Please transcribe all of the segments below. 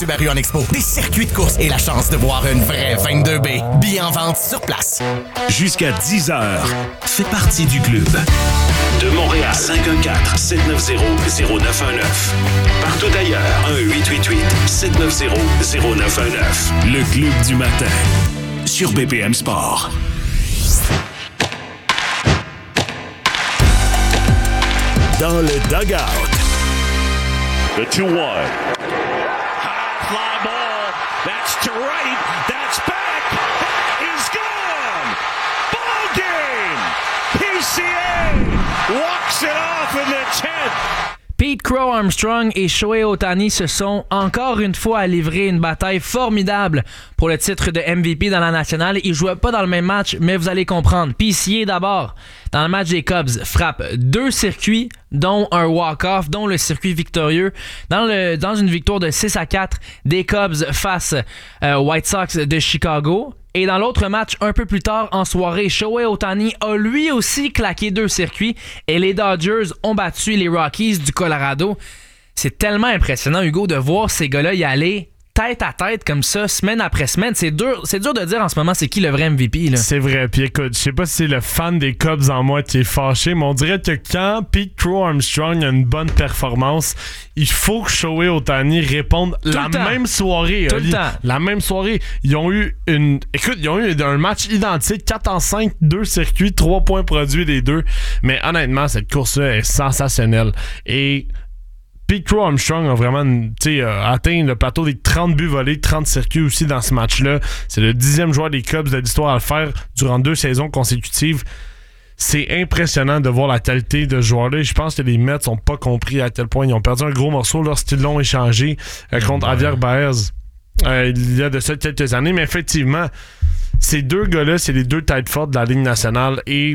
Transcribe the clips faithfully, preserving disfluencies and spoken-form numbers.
Subaru en Expo, des circuits de course et la chance de voir une vraie vingt-deux B. Billets en vente sur place. Jusqu'à dix heures, fais partie du club. De Montréal, cinq un quatre, sept neuf zéro, zéro neuf un neuf. Partout ailleurs, un huit huit huit, sept neuf zéro, zéro neuf un neuf. Le club du matin, sur B P M Sport. Dans le dugout. The two one. High fly ball. That's to right. That's back. That is gone. Ball game. P C A walks it off in the tenth. Pete Crow Armstrong et Shohei Ohtani se sont encore une fois livrés une bataille formidable pour le titre de M V P dans la nationale. Ils jouaient pas dans le même match, mais vous allez comprendre. P C A d'abord, dans le match des Cubs, frappe deux circuits, dont un walk-off, dont le circuit victorieux, dans, le, dans une victoire de six à quatre des Cubs face euh, White Sox de Chicago. Et dans l'autre match, un peu plus tard en soirée, Shohei Ohtani a lui aussi claqué deux circuits et les Dodgers ont battu les Rockies du Colorado. C'est tellement impressionnant, Hugo, de voir ces gars-là y aller tête à tête comme ça, semaine après semaine. C'est dur, c'est dur de dire en ce moment c'est qui le vrai M V P. Là. C'est vrai. Puis écoute, je sais pas si c'est le fan des Cubs en moi qui est fâché, mais on dirait que quand Pete Crow Armstrong a une bonne performance, il faut que Shohei Ohtani réponde Tout la même soirée. Tout Oli. le temps. La même soirée. Ils ont eu une. Écoute, ils ont eu un match identique, quatre en cinq, deux circuits, trois points produits les deux. Mais honnêtement, cette course-là est sensationnelle. Et Pete Crow Armstrong a vraiment euh, atteint le plateau des trente buts volés, trente circuits aussi dans ce match-là. C'est le dixième joueur des Cubs de l'histoire à le faire durant deux saisons consécutives. C'est impressionnant de voir la qualité de ce joueur-là. Je pense que les Mets n'ont pas compris à quel point ils ont perdu un gros morceau lorsqu'ils l'ont échangé euh, contre ouais. Javier Baez euh, il y a de ça quelques années. Mais effectivement, ces deux gars-là, c'est les deux têtes fortes de la Ligue nationale et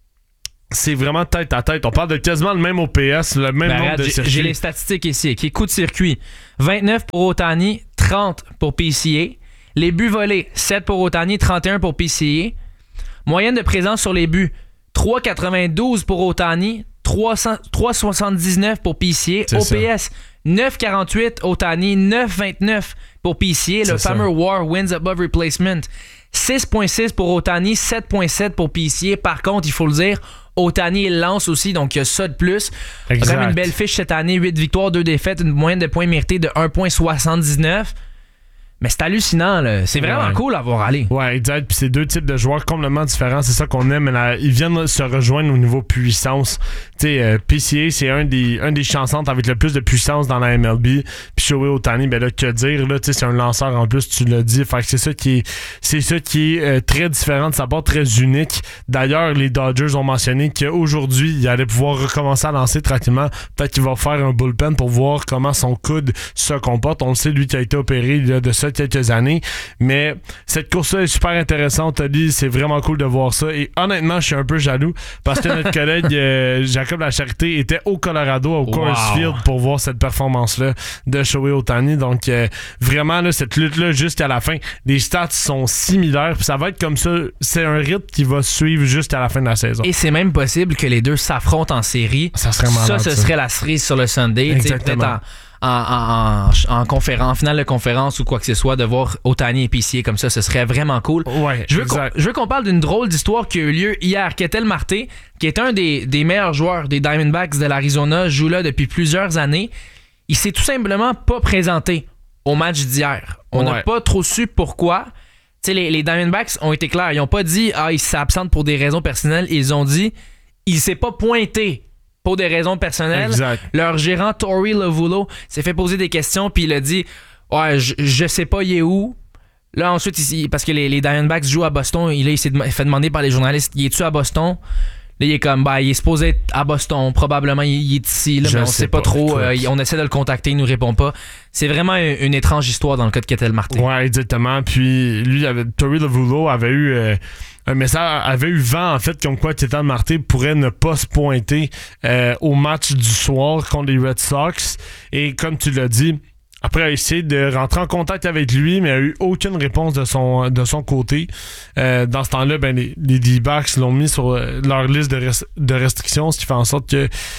c'est vraiment tête à tête. On parle de quasiment le même O P S, le même ben nombre de circuits. J'ai les statistiques ici. Qui coup de circuit. vingt-neuf pour Ohtani, trente pour P C A. Les buts volés, sept pour Ohtani, trente et un pour P C A. Moyenne de présence sur les buts, trois virgule quatre-vingt-douze pour Ohtani, trois virgule soixante-dix-neuf pour P C A. C'est O P S, ça. neuf virgule quarante-huit Ohtani, neuf virgule vingt-neuf pour P C A. C'est le fameux ça. War, wins above replacement. six virgule six pour Ohtani, sept virgule sept pour P C A. Par contre, il faut le dire, Ohtani lance aussi, donc il y a ça de plus. Il a quand même une belle fiche cette année, huit victoires, deux défaites, une moyenne de points mérités de un virgule soixante-dix-neuf. Mais c'est hallucinant, là. C'est vraiment ouais. cool à voir aller. Ouais, exact. Puis c'est deux types de joueurs complètement différents. C'est ça qu'on aime. Là, ils viennent se rejoindre au niveau puissance. Tu sais, euh, P C A, c'est un des, un des chansons avec le plus de puissance dans la M L B. Puis Shohei Ohtani, ben là, que dire, là, tu sais, c'est un lanceur en plus, tu l'as dit. Fait que c'est ça qui est, c'est ça qui est euh, très différent de sa part, très unique. D'ailleurs, les Dodgers ont mentionné qu'aujourd'hui, il allait pouvoir recommencer à lancer tranquillement. Peut-être qu'il va faire un bullpen pour voir comment son coude se comporte. On le sait, lui qui a été opéré il y a de ça quelques années, mais cette course-là est super intéressante, Oli, c'est vraiment cool de voir ça, et honnêtement, je suis un peu jaloux, parce que notre collègue euh, Jacob Lacharité était au Colorado, au Coors wow. Field, pour voir cette performance-là de Shohei Ohtani, donc euh, vraiment, là, cette lutte-là, jusqu'à la fin, les stats sont similaires, puis ça va être comme ça, c'est un rythme qui va suivre jusqu'à la fin de la saison. Et c'est même possible que les deux s'affrontent en série. Ça serait malade, ça, ce ça. serait la cerise sur le Sunday, exactement. En, en, en, en conférence, en finale de conférence ou quoi que ce soit, de voir Ohtani et P C A comme ça, ce serait vraiment cool. Ouais, je, veux qu'on, je veux qu'on parle d'une drôle d'histoire qui a eu lieu hier. Ketel Marte, qui est un des, des meilleurs joueurs des Diamondbacks de l'Arizona, joue là depuis plusieurs années. Il s'est tout simplement pas présenté au match d'hier. On n'a ouais. pas trop su pourquoi. T'sais, les, les Diamondbacks ont été clairs. Ils n'ont pas dit « Ah, il s'absente pour des raisons personnelles ». Ils ont dit « Il s'est pas pointé ». Pour des raisons personnelles. Exact. Leur gérant, Torey Lovullo, s'est fait poser des questions, puis il a dit « Ouais, je, je sais pas, il est où? » Là, ensuite, il, parce que les, les Diamondbacks jouent à Boston, il, là, il s'est fait demander par les journalistes « Il est-tu à Boston? » Là, il est comme, bah, il est supposé être à Boston, probablement, il, il est ici, là, mais on sait pas, pas trop. Euh, on essaie de le contacter, il nous répond pas. C'est vraiment une, une étrange histoire dans le cas de Ketel Marte. Ouais, exactement. Puis, lui, avait, Torey Lovullo avait eu... Euh, un message avait eu vent en fait comme quoi Ketel Marte pourrait ne pas se pointer euh, au match du soir contre les Red Sox, et comme tu l'as dit, après, il a essayé de rentrer en contact avec lui, mais il n'a eu aucune réponse de son, de son côté. Euh, dans ce temps-là, ben, les, les D-backs l'ont mis sur leur liste de, res- de restrictions, ce qui fait en sorte que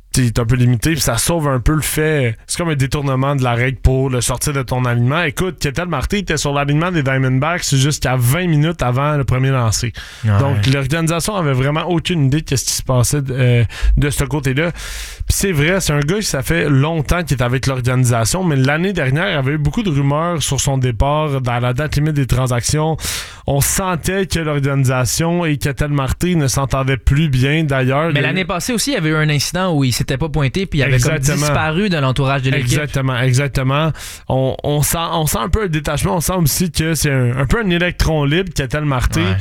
t'es un peu limité, puis ça sauve un peu le fait. C'est comme un détournement de la règle pour le sortir de ton alignement. Écoute, Ketel Marte était sur l'alignement des Diamondbacks jusqu'à vingt minutes avant le premier lancer. Ouais. Donc, l'organisation avait vraiment aucune idée de ce qui se passait de, euh, de ce côté-là. Puis c'est vrai, c'est un gars qui ça fait longtemps qu'il est avec l'organisation, mais l'année dernière, il y avait eu beaucoup de rumeurs sur son départ dans la date limite des transactions. On sentait que l'organisation et Ketel Marte ne s'entendaient plus bien, d'ailleurs. Mais l'année passée aussi, il y avait eu un incident où il s'était pas pointé puis il avait comme disparu de l'entourage de l'équipe. Exactement, exactement. On, on, sent, on sent un peu un détachement. On sent aussi que c'est un, un peu un électron libre, Ketel Marte. Ouais.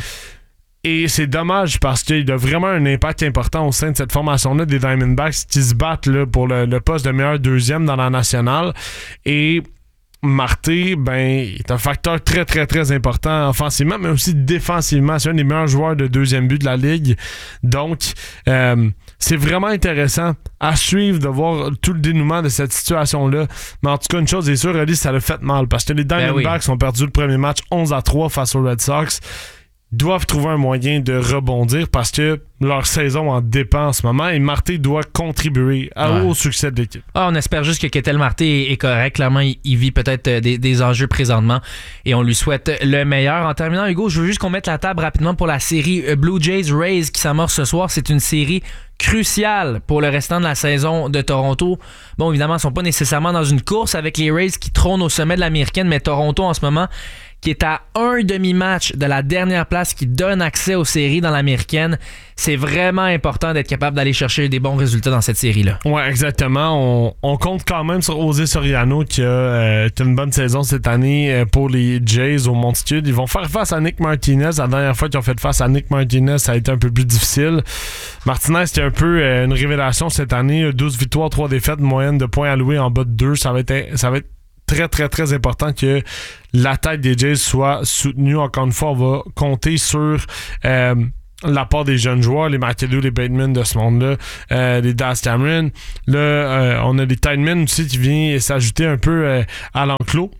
Et c'est dommage parce qu'il a vraiment un impact important au sein de cette formation-là des Diamondbacks qui se battent là, pour le, le poste de meilleur deuxième dans la nationale. Et Marte, ben, est un facteur très, très, très important offensivement, mais aussi défensivement. C'est un des meilleurs joueurs de deuxième but de la Ligue. Donc, euh, c'est vraiment intéressant à suivre de voir tout le dénouement de cette situation-là. Mais en tout cas, une chose est sûre, Alice, ça l'a fait mal parce que les Diamondbacks ben oui. ont perdu le premier match onze à trois face aux Red Sox. Doivent trouver un moyen de rebondir parce que leur saison en dépend en ce moment et Marte doit contribuer à, ouais. au succès de l'équipe. Ah, on espère juste que Ketel Marte est, est correct. Clairement, il, il vit peut-être des, des enjeux présentement et on lui souhaite le meilleur. En terminant, Hugo, je veux juste qu'on mette la table rapidement pour la série Blue Jays Rays qui s'amorce ce soir. C'est une série cruciale pour le restant de la saison de Toronto. Bon, évidemment, ils ne sont pas nécessairement dans une course avec les Rays qui trônent au sommet de l'américaine, mais Toronto en ce moment qui est à un demi-match de la dernière place qui donne accès aux séries dans l'américaine. C'est vraiment important d'être capable d'aller chercher des bons résultats dans cette série-là. Ouais, exactement. On, on compte quand même sur José Soriano qui a, euh, qui a une bonne saison cette année pour les Jays au Monticule. Ils vont faire face à Nick Martinez. La dernière fois qu'ils ont fait face à Nick Martinez, ça a été un peu plus difficile. Martinez, c'était un peu euh, une révélation cette année. douze victoires, trois défaites, moyenne de points alloués en bas de deux. Ça va être, ça va être très, très, très important que l'attaque des Jays soit soutenue. Encore une fois, on va compter sur euh, l'apport des jeunes joueurs, les McAdoo, les Bateman de ce monde-là, euh, les Daz Cameron. Là, euh, on a les Tideman aussi qui viennent s'ajouter un peu euh, à l'enclos.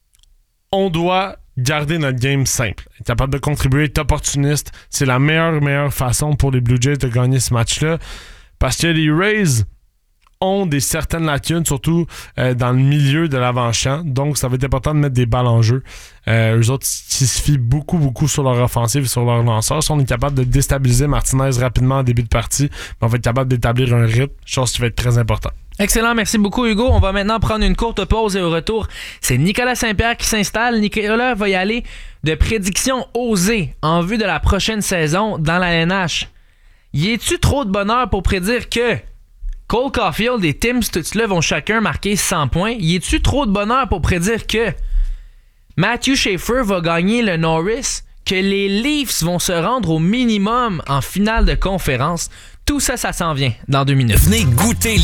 On doit garder notre game simple. Être capable de contribuer, être opportuniste. C'est la meilleure, meilleure façon pour les Blue Jays de gagner ce match-là. Parce que les Rays ont des certaines lacunes, surtout euh, dans le milieu de l'avant-champ. Donc, ça va être important de mettre des balles en jeu. Euh, eux autres, qui se fient beaucoup, beaucoup sur leur offensive et sur leur lanceur. Si on est capable de déstabiliser Martinez rapidement en début de partie, on va être capable d'établir un rythme, chose qui va être très importante. Excellent, merci beaucoup Hugo. On va maintenant prendre une courte pause et au retour, c'est Nicolas Saint-Pierre qui s'installe. Nicolas va y aller de prédictions osées en vue de la prochaine saison dans la N H. Y est-tu trop de bonheur pour prédire que Cole Caulfield et Tim Stutzle vont chacun marquer cent points? Y est-tu trop de bonheur pour prédire que Matthew Schaefer va gagner le Norris? Que les Leafs vont se rendre au minimum en finale de conférence? Tout ça, ça s'en vient dans deux minutes. Venez goûter